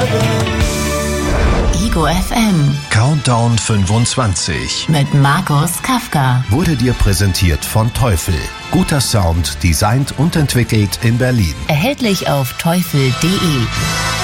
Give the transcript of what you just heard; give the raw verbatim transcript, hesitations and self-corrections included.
Ego F M Countdown fünfundzwanzig mit Markus Kafka wurde dir präsentiert von Teufel. Guter Sound, designt und entwickelt in Berlin. Erhältlich auf teufel punkt de.